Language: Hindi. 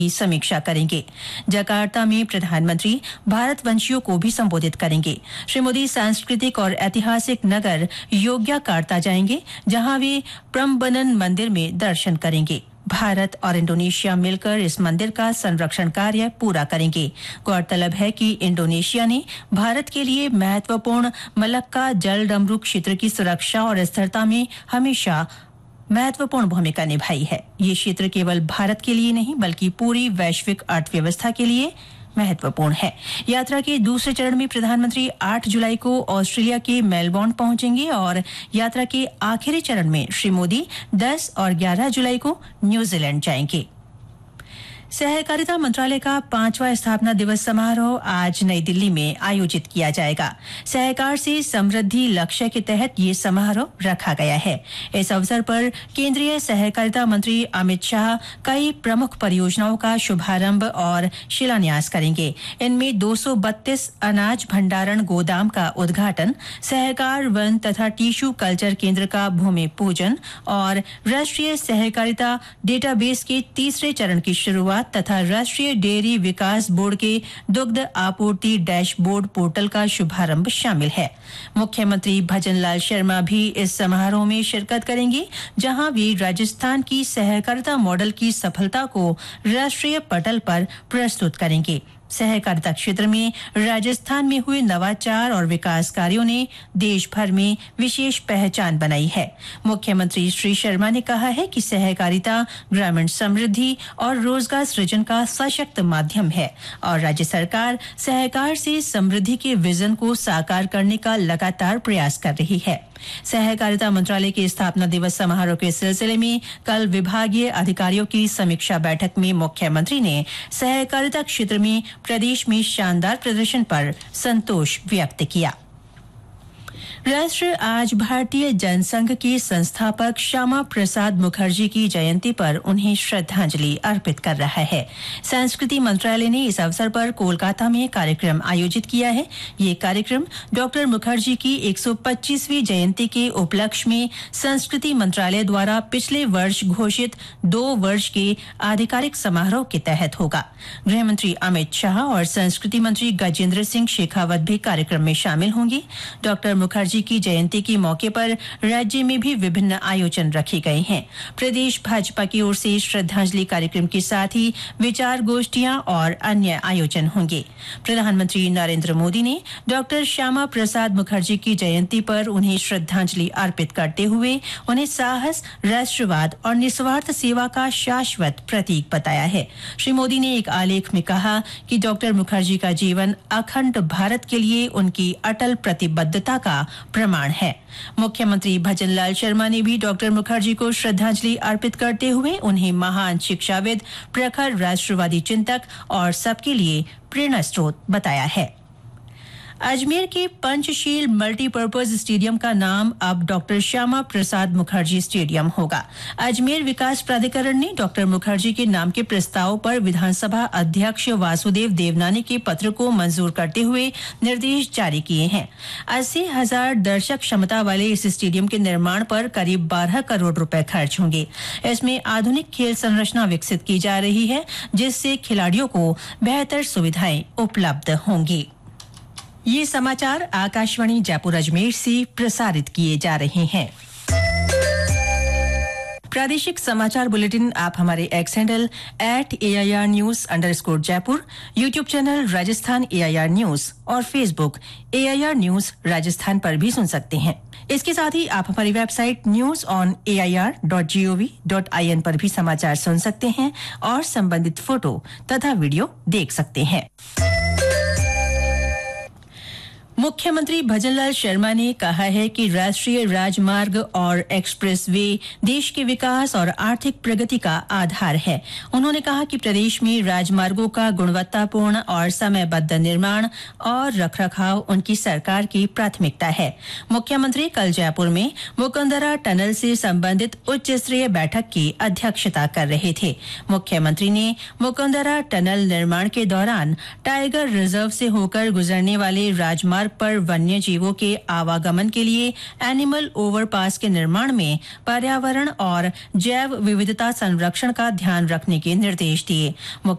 की समीक्षा करेंगे। जकार्ता में प्रधानमंत्री भारतवंशियों को भी संबोधित करेंगे। श्री मोदी सांस्कृतिक और ऐतिहासिक नगर योग्याकार्ता जाएंगे, जहां वे प्रम्बनन मंदिर में दर्शन करेंगे। भारत और इंडोनेशिया मिलकर इस मंदिर का संरक्षण कार्य पूरा करेंगे। गौरतलब है कि इंडोनेशिया ने भारत के लिए महत्वपूर्ण मलक्का जलडमरू क्षेत्र की सुरक्षा और स्थिरता में हमेशा महत्वपूर्ण भूमिका निभाई है। ये क्षेत्र केवल भारत के लिए नहीं बल्कि पूरी वैश्विक अर्थव्यवस्था के लिए महत्वपूर्ण है। यात्रा के दूसरे चरण में प्रधानमंत्री 8 जुलाई को ऑस्ट्रेलिया के मेलबोर्न पहुंचेंगे और यात्रा के आखिरी चरण में श्री मोदी 10 और 11 जुलाई को न्यूजीलैंड जाएंगे। सहकारिता मंत्रालय का 5वां स्थापना दिवस समारोह आज नई दिल्ली में आयोजित किया जाएगा। सहकार से समृद्धि लक्ष्य के तहत ये समारोह रखा गया है। इस अवसर पर केंद्रीय सहकारिता मंत्री अमित शाह कई प्रमुख परियोजनाओं का शुभारंभ और शिलान्यास करेंगे। इनमें 232 अनाज भंडारण गोदाम का उद्घाटन, सहकार वन तथा टिश्यू कल्चर केंद्र का भूमि पूजन और राष्ट्रीय सहकारिता डेटाबेस के तीसरे चरण की शुरुआत तथा राष्ट्रीय डेयरी विकास बोर्ड के दुग्ध आपूर्ति डैशबोर्ड पोर्टल का शुभारंभ शामिल है। मुख्यमंत्री भजनलाल शर्मा भी इस समारोह में शिरकत करेंगे, जहां वे राजस्थान की सहकारिता मॉडल की सफलता को राष्ट्रीय पटल पर प्रस्तुत करेंगे। सहकारिता क्षेत्र में राजस्थान में हुए नवाचार और विकास कार्यों ने देश भर में विशेष पहचान बनाई है। मुख्यमंत्री श्री शर्मा ने कहा है कि सहकारिता ग्रामीण समृद्धि और रोजगार सृजन का सशक्त माध्यम है और राज्य सरकार सहकार से समृद्धि के विजन को साकार करने का लगातार प्रयास कर रही है। सहकारिता मंत्रालय के स्थापना दिवस समारोह के सिलसिले में कल विभागीय अधिकारियों की समीक्षा बैठक में मुख्यमंत्री ने सहकारिता क्षेत्र में प्रदेश में शानदार प्रदर्शन पर संतोष व्यक्त किया। राष्ट्र आज भारतीय जनसंघ के संस्थापक श्यामा प्रसाद मुखर्जी की जयंती पर उन्हें श्रद्धांजलि अर्पित कर रहा है। संस्कृति मंत्रालय ने इस अवसर पर कोलकाता में कार्यक्रम आयोजित किया है। ये कार्यक्रम डॉक्टर मुखर्जी की 125वीं जयंती के उपलक्ष्य में संस्कृति मंत्रालय द्वारा पिछले वर्ष घोषित 2 वर्ष के आधिकारिक समारोह के तहत होगा। गृह मंत्री अमित शाह और संस्कृति मंत्री गजेंद्र सिंह शेखावत भी कार्यक्रम में शामिल होंगे। डॉक्टर मुखर्जी की जयंती के मौके पर राज्य में भी विभिन्न आयोजन रखे गए हैं। प्रदेश भाजपा की ओर से श्रद्धांजलि कार्यक्रम के साथ ही विचार गोष्ठियां और अन्य आयोजन होंगे। प्रधानमंत्री नरेंद्र मोदी ने डॉक्टर श्यामा प्रसाद मुखर्जी की जयंती पर उन्हें श्रद्धांजलि अर्पित करते हुए उन्हें साहस, राष्ट्रवाद और निस्वार्थ सेवा का शाश्वत प्रतीक बताया है। श्री मोदी ने एक आलेख में कहा कि डॉक्टर मुखर्जी का जीवन अखंड भारत के लिए उनकी अटल प्रतिबद्धता का प्रमाण है। मुख्यमंत्री भजनलाल शर्मा ने भी डॉक्टर मुखर्जी को श्रद्धांजलि अर्पित करते हुए उन्हें महान शिक्षाविद, प्रखर राष्ट्रवादी चिंतक और सबके लिए प्रेरणा स्रोत बताया है। अजमेर के पंचशील मल्टीपर्पज स्टेडियम का नाम अब डॉक्टर श्यामा प्रसाद मुखर्जी स्टेडियम होगा। अजमेर विकास प्राधिकरण ने डॉक्टर मुखर्जी के नाम के प्रस्ताव पर विधानसभा अध्यक्ष वासुदेव देवनानी के पत्र को मंजूर करते हुए निर्देश जारी किए हैं। 80,000 दर्शक क्षमता वाले इस स्टेडियम के निर्माण पर करीब 12 करोड़ रुपए खर्च होंगे। इसमें आधुनिक खेल संरचना विकसित की जा रही है, जिससे खिलाड़ियों को बेहतर सुविधाएं उपलब्ध होंगी। ये समाचार आकाशवाणी जयपुर अजमेर से प्रसारित किए जा रहे हैं। प्रादेशिक समाचार बुलेटिन आप हमारे x handle @AIR News_ Jaipur, YouTube channel Rajasthan AIR News और फेसबुक AIR News राजस्थान पर भी सुन सकते हैं। इसके साथ ही आप हमारी वेबसाइट news.air.gov.in पर भी समाचार सुन सकते हैं और संबंधित फोटो तथा वीडियो देख सकते हैं। मुख्यमंत्री भजनलाल शर्मा ने कहा है कि राष्ट्रीय राजमार्ग और एक्सप्रेसवे देश के विकास और आर्थिक प्रगति का आधार है। उन्होंने कहा कि प्रदेश में राजमार्गों का गुणवत्तापूर्ण और समयबद्ध निर्माण और रखरखाव उनकी सरकार की प्राथमिकता है। मुख्यमंत्री कल जयपुर में मुकंदरा टनल से संबंधित उच्च स्तरीय बैठक की अध्यक्षता कर रहे थे। मुख्यमंत्री ने मुकंदरा टनल निर्माण के दौरान टाइगर रिजर्व से होकर गुजरने वाले राजमार्ग मार्ग पर वन्य जीवों के आवागमन के लिए एनिमल ओवरपास के निर्माण में पर्यावरण और जैव विविधता संरक्षण का ध्यान रखने के निर्देश दिए।